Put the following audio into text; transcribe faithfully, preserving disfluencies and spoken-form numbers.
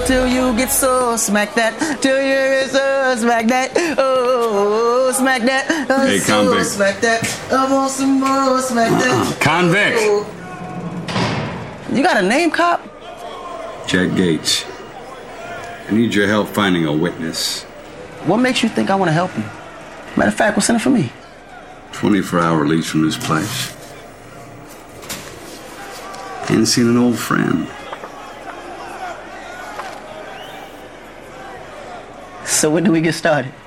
till you get so smack that, till you get so smack that, oh, smack that, oh, hey, so convict. Smack that, I want some more, smack that. Uh-uh. Convict. Oh. You got a name, cop? Jack Gates. I need your help finding a witness. What makes you think I want to help you? Matter of fact, what's in it for me? twenty-four hour lease from this place. Ain't seen an old friend. So when do we get started?